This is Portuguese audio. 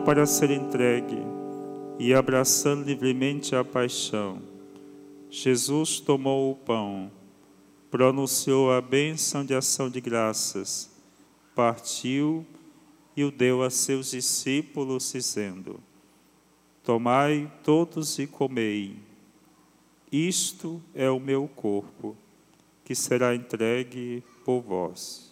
para ser entregue e, abraçando livremente a paixão, Jesus tomou o pão, pronunciou a bênção de ação de graças, partiu e o deu a seus discípulos, dizendo: tomai todos e comei. Isto é o meu corpo, que será entregue por vós.